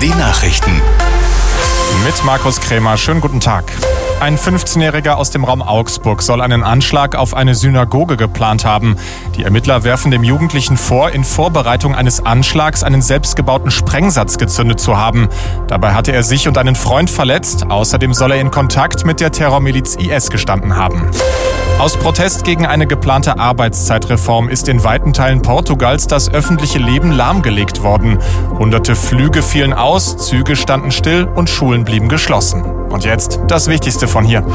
Die Nachrichten. Mit Markus Krämer. Schönen guten Tag. Ein 15-Jähriger aus dem Raum Augsburg soll einen Anschlag auf eine Synagoge geplant haben. Die Ermittler werfen dem Jugendlichen vor, in Vorbereitung eines Anschlags einen selbstgebauten Sprengsatz gezündet zu haben. Dabei hatte er sich und einen Freund verletzt. Außerdem soll er in Kontakt mit der Terrormiliz IS gestanden haben. Aus Protest gegen eine geplante Arbeitszeitreform ist in weiten Teilen Portugals das öffentliche Leben lahmgelegt worden. Hunderte Flüge fielen aus, Züge standen still und Schulen blieben geschlossen. Und jetzt das Wichtigste von hier.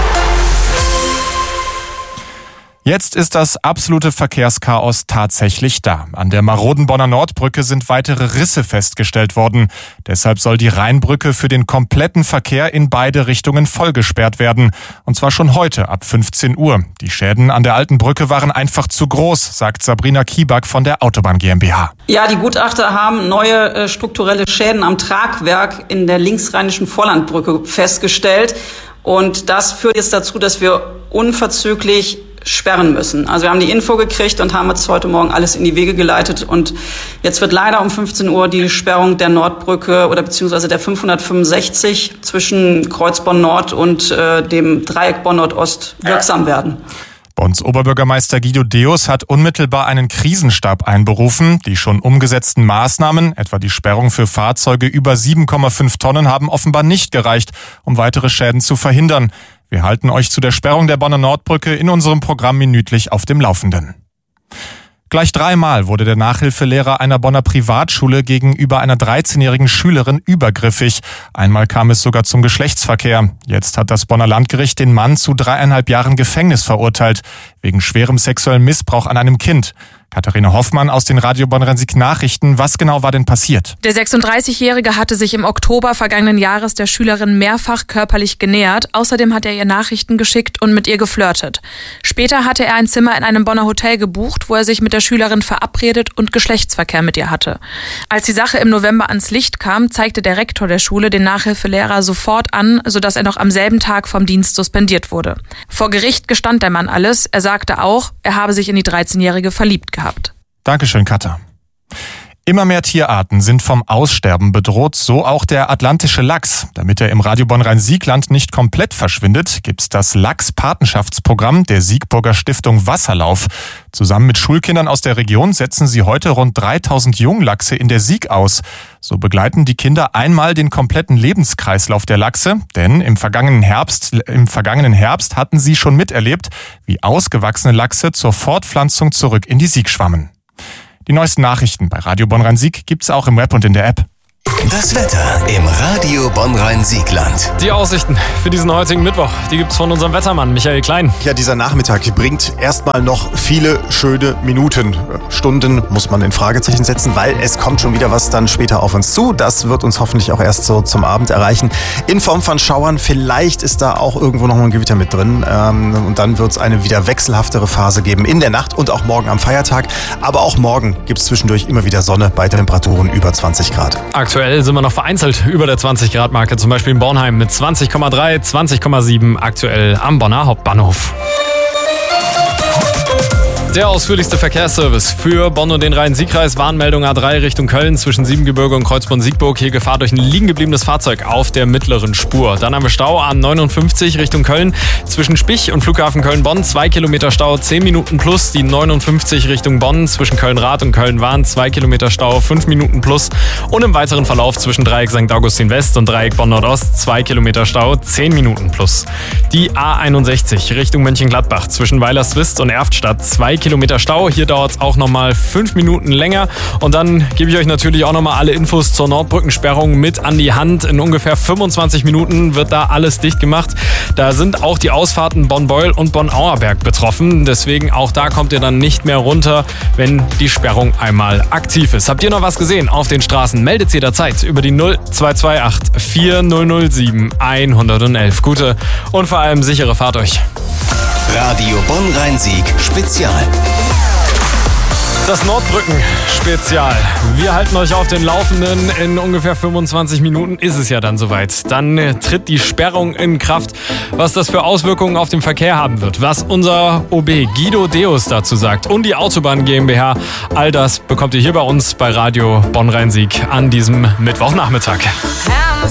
Jetzt ist das absolute Verkehrschaos tatsächlich da. An der maroden Bonner Nordbrücke sind weitere Risse festgestellt worden. Deshalb soll die Rheinbrücke für den kompletten Verkehr in beide Richtungen vollgesperrt werden. Und zwar schon heute ab 15 Uhr. Die Schäden an der alten Brücke waren einfach zu groß, sagt Sabrina Kieback von der Autobahn GmbH. Ja, die Gutachter haben neue strukturelle Schäden am Tragwerk in der linksrheinischen Vorlandbrücke festgestellt. Und das führt jetzt dazu, dass wir unverzüglich sperren müssen. Also wir haben die Info gekriegt und haben jetzt heute Morgen alles in die Wege geleitet und jetzt wird leider um 15 Uhr die Sperrung der Nordbrücke oder beziehungsweise der 565 zwischen Kreuz Bonn Nord und dem Dreieck Bonn Nordost wirksam werden. Bonns Oberbürgermeister Guido Deus hat unmittelbar einen Krisenstab einberufen. Die schon umgesetzten Maßnahmen, etwa die Sperrung für Fahrzeuge über 7,5 Tonnen, haben offenbar nicht gereicht, um weitere Schäden zu verhindern. Wir halten euch zu der Sperrung der Bonner Nordbrücke in unserem Programm minütlich auf dem Laufenden. Gleich 3-mal wurde der Nachhilfelehrer einer Bonner Privatschule gegenüber einer 13-jährigen Schülerin übergriffig. Einmal kam es sogar zum Geschlechtsverkehr. Jetzt hat das Bonner Landgericht den Mann zu 3,5 Jahren Gefängnis verurteilt, wegen schwerem sexuellem Missbrauch an einem Kind. Katharina Hoffmann aus den Radio Bonn-Rhein-Sieg Nachrichten. Was genau war denn passiert? Der 36-Jährige hatte sich im Oktober vergangenen Jahres der Schülerin mehrfach körperlich genähert. Außerdem hat er ihr Nachrichten geschickt und mit ihr geflirtet. Später hatte er ein Zimmer in einem Bonner Hotel gebucht, wo er sich mit der Schülerin verabredet und Geschlechtsverkehr mit ihr hatte. Als die Sache im November ans Licht kam, zeigte der Rektor der Schule den Nachhilfelehrer sofort an, sodass er noch am selben Tag vom Dienst suspendiert wurde. Vor Gericht gestand der Mann alles. Er sagte auch, er habe sich in die 13-Jährige verliebt gehabt. Dankeschön, Katha. Immer mehr Tierarten sind vom Aussterben bedroht, so auch der atlantische Lachs. Damit er im Radio Bonn-Rhein-Sieg-Land nicht komplett verschwindet, gibt's das Lachs-Patenschaftsprogramm der Siegburger Stiftung Wasserlauf. Zusammen mit Schulkindern aus der Region setzen sie heute rund 3000 Junglachse in der Sieg aus. So begleiten die Kinder einmal den kompletten Lebenskreislauf der Lachse, denn im vergangenen Herbst hatten sie schon miterlebt, wie ausgewachsene Lachse zur Fortpflanzung zurück in die Sieg schwammen. Die neuesten Nachrichten bei Radio Bonn-Rhein-Sieg gibt's auch im Web und in der App. Das Wetter im Radio Bonn-Rhein-Sieg-Land. Die Aussichten für diesen heutigen Mittwoch, die gibt's von unserem Wettermann Michael Klein. Ja, dieser Nachmittag bringt erstmal noch viele schöne Minuten. Stunden muss man in Fragezeichen setzen, weil es kommt schon wieder was dann später auf uns zu. Das wird uns hoffentlich auch erst so zum Abend erreichen. In Form von Schauern, vielleicht ist da auch irgendwo noch mal ein Gewitter mit drin. Und dann wird es eine wieder wechselhaftere Phase geben in der Nacht und auch morgen am Feiertag. Aber auch morgen gibt es zwischendurch immer wieder Sonne bei Temperaturen über 20 Grad. Aktuell sind wir noch vereinzelt über der 20-Grad-Marke, zum Beispiel in Bornheim mit 20,3, 20,7 aktuell am Bonner Hauptbahnhof. Der ausführlichste Verkehrsservice für Bonn und den Rhein-Sieg-Kreis. Warnmeldung A3 Richtung Köln zwischen Siebengebirge und Kreuzborn-Siegburg. Hier Gefahr durch ein liegen gebliebenes Fahrzeug auf der mittleren Spur. Dann haben wir Stau A59 Richtung Köln zwischen Spich und Flughafen Köln-Bonn. 2 Kilometer Stau, 10 Minuten plus. Die 59 Richtung Bonn zwischen Köln-Rath und Köln-Wahn. 2 Kilometer Stau, 5 Minuten plus. Und im weiteren Verlauf zwischen Dreieck St. Augustin West und Dreieck Bonn Nordost. 2 Kilometer Stau, 10 Minuten plus. Die A61 Richtung Mönchengladbach zwischen Weilerswist und Erftstadt. 2 Kilometer Stau. Hier dauert es auch nochmal 5 Minuten länger. Und dann gebe ich euch natürlich auch nochmal alle Infos zur Nordbrückensperrung mit an die Hand. In ungefähr 25 Minuten wird da alles dicht gemacht. Da sind auch die Ausfahrten Bonn-Beul und Bonn-Auerberg betroffen. Deswegen auch da kommt ihr dann nicht mehr runter, wenn die Sperrung einmal aktiv ist. Habt ihr noch was gesehen auf den Straßen? Meldet jederzeit über die 0228 4007 111. Gute und vor allem sichere Fahrt euch. Radio Bonn-Rhein-Sieg Spezial. Das Nordbrücken-Spezial. Wir halten euch auf den Laufenden. In ungefähr 25 Minuten ist es ja dann soweit. Dann tritt die Sperrung in Kraft. Was das für Auswirkungen auf den Verkehr haben wird, was unser OB Guido Deus dazu sagt und die Autobahn GmbH, all das bekommt ihr hier bei uns bei Radio Bonn-Rhein-Sieg an diesem Mittwochnachmittag. Ja.